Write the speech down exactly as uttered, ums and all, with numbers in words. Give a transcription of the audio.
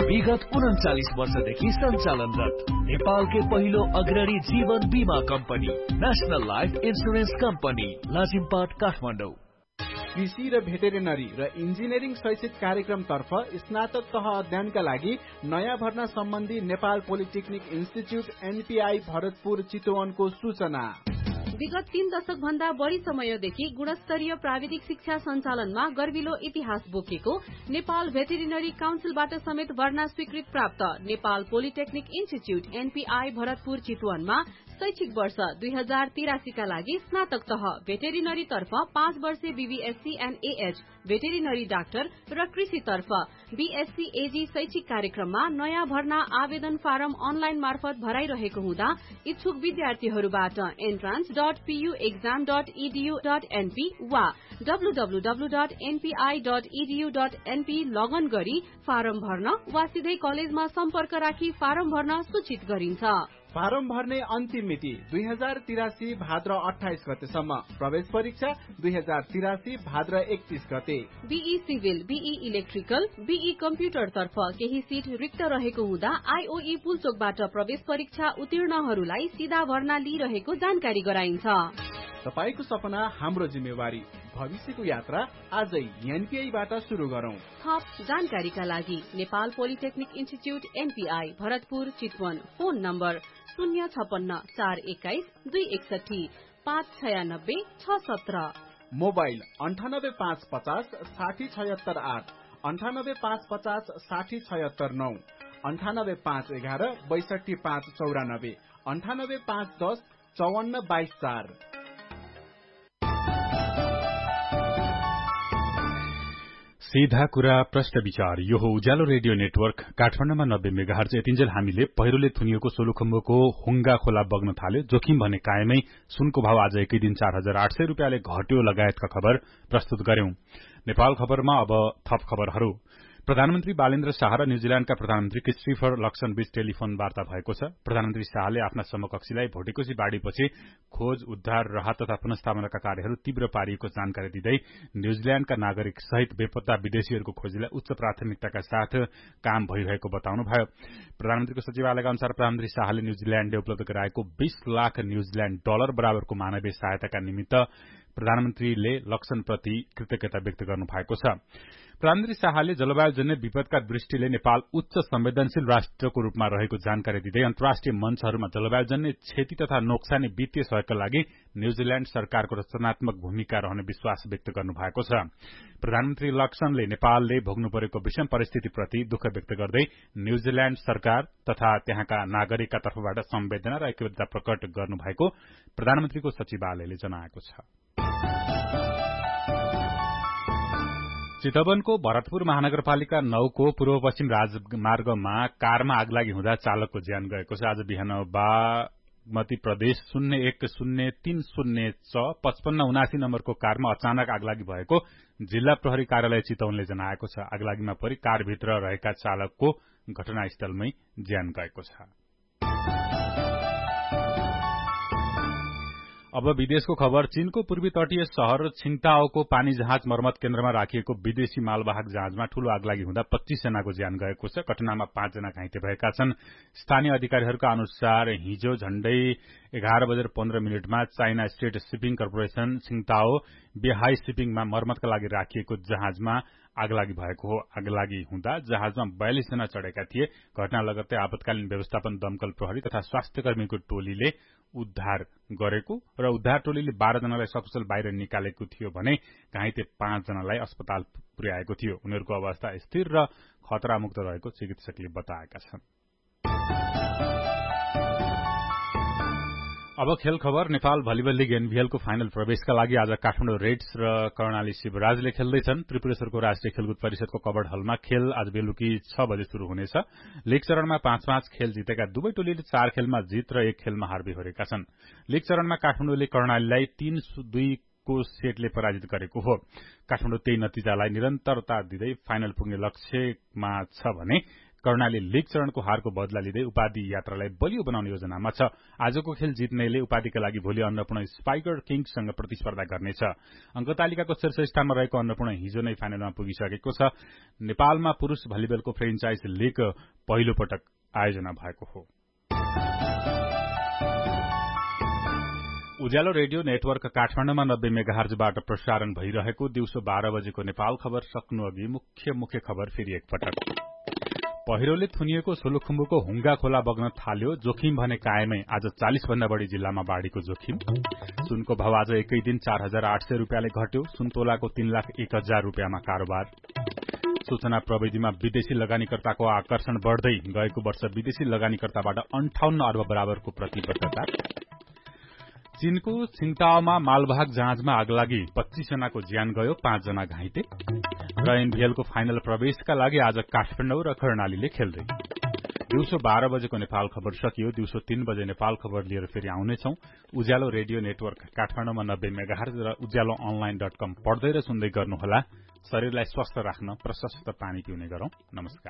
विगत उन्चालिस वर्षदेखि सञ्चालनरत नेपालकै पहिलो अग्रणी जीवन बीमा company national life insurance company Lazimpat Kathmandu. कृषि र भेटेरिनरी र इन्जिनियरिङ शैक्षिक कार्यक्रम तर्फ स्नातक तह अध्ययनका लागि नयाँ भर्ना सम्बन्धी Nepal polytechnic institute NPI Bharatpur चितवनको सूचना। विगत तीन दशक भन्दा बढ़ी समयदेखि गुणस्तरीय प्राविधिक शिक्षा सञ्चालनमा गर्विलो इतिहास बोकेको नेपाल भेटेरिनरी काउन्सिलबाट समेत भर्ना स्वीकृत प्राप्त Nepal polytechnic institute NPI Bharatpur चितवनमा शैक्षिक वर्ष दुई हजार तिरासीका लागि स्नातक तह भेटेरिनरी तर्फ पाँच वर्षे BVSc and AH veterinary doctor र कृषि तर्फ बीएससी एजी शैक्षिक कार्यक्रममा नयाँ भर्ना आवेदन फारम अनलाइन मार्फत भराइरहेको हुँदा इच्छुक विद्यार्थीहरूबाट entrance dot PU exam dot edu dot NP वा W W W dot NPI dot edu dot NP लगन गरी फारम भर्न वा सिधै कलेजमा सम्पर्क राखी फारम भर्न सूचित गरिन्छ। फारम भर्ने अन्तिम मिति दुई हजार तिरासी भाद्र अठाइस गतेसम्म। प्रवेश परीक्षा दुई हजार तिरासी भाद्र एकतीस गते। Be civil, be electrical, be computer तर्फ केही सीट रिक्त रहेको हुँदा आईओई पुलचोकबाट प्रवेश परीक्षा उत्तीर्णहरूलाई सीधा भर्ना लिइरहेको जानकारी गराइन्छ। तपाईको सपना हाम्रो जिम्मेवारी, भविष्यको यात्रा आजै एनपीआईबाट शुरू गरौं। थप जानकारीका लागि Nepal polytechnic institute NPI Bharatpur Chitwan, phone number शून्य छपन्न चार एक्काइस दुई एकसठी पाँच छयानब्बे छ सत्र, मोबाइल अन्ठानब्बे पाँच पचास साठी छयत्तर आठ, अन्ठानब्बे पाँच पचास साठी छयत्तर नौ, अन्ठानब्बे पाँच एघार बैसठी पाँच चौरानब्बे, अन्ठानब्बे पाँच दस चौवन्न बाइस चार। सीधा कुरा प्रश्न विचार। यो हो उज्यालो रेडियो नेटवर्क काठमाडौँमा नब्बे मेगाहर्ज। यतिन्जेल हामीले पहिरोले थुनिएको सोलुखुम्बुको हुङ्गा खोला बग्न थाल्यो, जोखिम भने कायमै, सुनको भाव आज एकै दिन चार हजार आठ सय रुपियाँले घट्यो लगायतका खबर प्रस्तुत गर्यौं। नेपाल खबरमा अब थप खबरहरू। प्रधानमन्त्री बालेन्द्र शाह र न्यूजील्याण्डका प्रधानमन्त्री क्रिस्टोफर लक्सन बीच टेलिफोन वार्ता भएको छ। प्रधानमन्त्री शाहले आफ्ना समकक्षीलाई भोटेकोशी बाढ़ीपछि खोज, उद्धार, राहत तथा पुनस्थापनाका कार्यहरू तीव्र पारिएको जानकारी दिँदै न्यूजील्याण्डका नागरिक सहित बेपत्ता विदेशीहरूको खोजीलाई उच्च प्राथमिकताका साथ काम भइरहेको बताउनुभयो। प्रधानमन्त्रीको सचिवालयका अनुसार प्रधानमन्त्री शाहले न्यूजील्याण्डले उपलब्ध गराएको बीस लाख न्यूजील्याण्ड डलर बराबरको मानवीय सहायताका निमित्त प्रधानमन्त्रीले लक्सनप्रति कृतज्ञता व्यक्त गर्नु भएको छ। प्रधानमन्त्री शाहले जलवायुजन्य विपदका दृष्टिले नेपाल उच्च संवेदनशील राष्ट्रको रूपमा रहेको जानकारी दिँदै अन्तर्राष्ट्रिय मञ्चहरूमा जलवायुजन्य क्षति तथा नोक्सानी वित्तीय सहयोगका लागि न्यूजील्याण्ड सरकारको रचनात्मक भूमिका रहने विश्वास व्यक्त गर्नु भएको छ। प्रधानमन्त्री लक्सनले नेपालले भोग्नु परेको विषम परिस्थितिप्रति दुःख व्यक्त गर्दै न्यूजील्याण्ड सरकार तथा त्यहाँका नागरिकका तर्फबाट संवेदना र ऐक्यबद्धता प्रकट गर्नुभएको प्रधानमन्त्रीको सचिवालयले जनाएको छ। चितवनको भरतपुर महानगरपालिका नौको पूर्व पश्चिम राजमार्गमा कारमा आगलागी हुँदा चालकको ज्यान गएको छ। आज बिहान बागमती प्रदेश शून्य एक शून्य तीन शून्य छ पचपन्न उनासी नम्बरको कारमा अचानक आगलागी भएको जिल्ला प्रहरी कार्यालय चितवनले जनाएको छ। आगलागीमा परि कारभित्र रहेका चालकको घटनास्थलमै ज्यान गएको छ। अब विदेशको खबर। चीनको पूर्वी तटीय शहर छिङताओको पानी जहाज मर्मत केन्द्रमा राखिएको विदेशी मालवाहक जहाजमा ठूलो आगलागी हुँदा पच्चीस जनाको ज्यान गएको छ। घटनामा पाँच जना घाइते भएका छन्। स्थानीय अधिकारीहरूका अनुसार हिजो झण्डै एघार बजेर पन्ध्र मिनटमा चाइना स्टेट शिपिङ कर्पोरेशन छिङताओ बेहाई शिपिङमा मर्मतका लागि राखिएको जहाजमा आगलागी भएको हो। आगलागी हुँदा जहाजमा बयालिस जना चढेका थिए। घटना लगत्तै आपतकालीन व्यवस्थापन, दमकल प्रहरी तथा स्वास्थ्यकर्मीको टोलीले उद्धार गरेको र उद्धार टोलीले बाह्र जनालाई सकुशल बाहिर निकालेको थियो भने घाइते पाँच जनालाई अस्पताल पुर्याएको थियो। उनीहरूको अवस्था स्थिर र खतरामुक्त रहेको चिकित्सकले बताएका छन्। अब खेल खबर। नेपाल भलिबल लीग एनभीएलको फाइनल प्रवेशका लागि आज काठमाडौँ रेड्स र कर्णाली शिवराजले खेल्दैछन्। त्रिपुरेश्वरको राष्ट्रिय खेलकुद परिषदको कबड हलमा खेल आज बेलुकी छ बजे शुरू हुनेछ। लीग चरणमा पाँच पाँच खेल जितेका दुवै टोलीले चार खेलमा जित र एक खेलमा हार बिहोरेका छन्। लीग चरणमा काठमाडौँले कर्णालीलाई तीन दुईको सेटले पराजित गरेको हो। काठमाडौँ त्यही नतिजालाई निरन्तरता दिँदै फाइनल पुग्ने लक्ष्यमा छ भने कर्णाली लीग चरणको हारको बदला लिँदै उपाधि यात्रालाई बलियो बनाउने योजनामा छ। आजको खेल जित्नेले उपाधिका लागि भोलि अन्नपूर्ण स्पाइकर किङ्ससँग प्रतिस्पर्धा गर्नेछ। अङ्कतालिकाको शीर्ष स्थानमा रहेको अन्नपूर्ण हिजो नै फाइनलमा पुगिसकेको छ। नेपालमा पुरूष भलिबलको फ्रेन्चाइज लीग पहिलो पटक आयोजना भएको हो। उज्यालो रेडियो नेटवर्क काठमाडौँमा नब्बे मेगाहर्जबाट प्रसारण भइरहेको दिउँसो बाह्र बजेको नेपाल खबर सक्नु अघि मुख्य मुख्य खबर फेरि एकपटक। पहिरोले थुनिएको सोलुखुम्बुको हुङ्गा खोला बग्न थाल्यो, जोखिम भने कायमै। आज चालिस भन्दा बढ़ी जिल्लामा बाढ़ीको जोखिम। सुनको भाव आज एकै दिन चार हजार आठ सय रुपियाँले घट्यो। सुन्तोलाको तीन लाख एक हजार रुपियाँमा कारोबार। सूचना प्रविधिमा विदेशी लगानीकर्ताको आकर्षण बढ़दै, गएको वर्ष विदेशी लगानीकर्ताबाट अन्ठाउन्न अर्ब बराबरको प्रतिबद्धता। चीनको छिङताओमा मालवाहक जहाजमा आगलागी, पच्चीस जनाको ज्यान गयो, पाँच जना घाइते। र एनभीएलको फाइनल प्रवेशका लागि आज काठमाडौँ र कर्णालीले खेल्दै। दिउँसो बाह्र बजेको नेपाल खबर सकियो। दिउँसो तीन बजे नेपाल खबर लिएर फेरि आउनेछौं। उज्यालो रेडियो नेटवर्क काठमाडौँमा नब्बे मेगाहर्ज र उज्यालो अनलाइन डट कम पढ्दै र सुन्दै गर्नुहोला। शरीरलाई स्वस्थ राख्न प्रशस्त पानी पिउने गरौं। नमस्कार।